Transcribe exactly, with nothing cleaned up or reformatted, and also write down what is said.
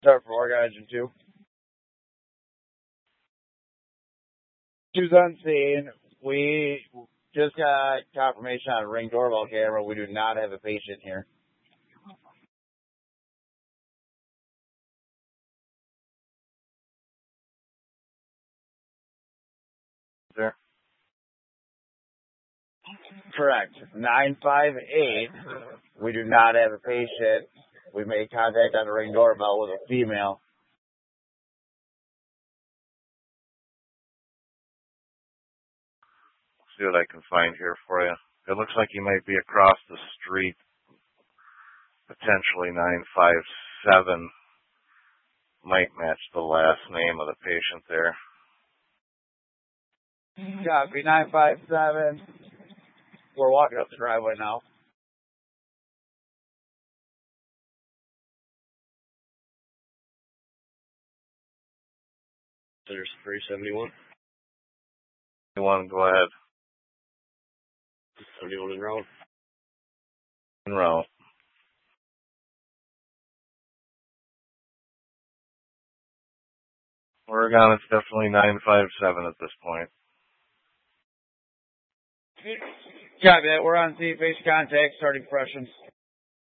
Start for Oregon Engine two. Two's on scene. We just got confirmation on a Ring doorbell camera. We do not have a patient here. There. Correct. nine five eight. We do not have a patient. We made contact on the Ring doorbell with a female. See what I can find here for you. It looks like you might be across the street. Potentially nine five seven might match the last name of the patient there. Copy, nine five seven. We're walking up the driveway now. There's three seventy-one. Anyone, go ahead. seventy-one in route. In route. Oregon, it's definitely nine five seven at this point. Copy that. We're on scene. Face contact. Starting questions.